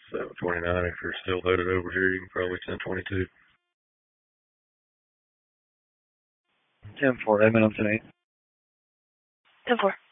729. If you're still headed over here, you can probably 1022. 10-4, Edmund on 10-8. 10-4.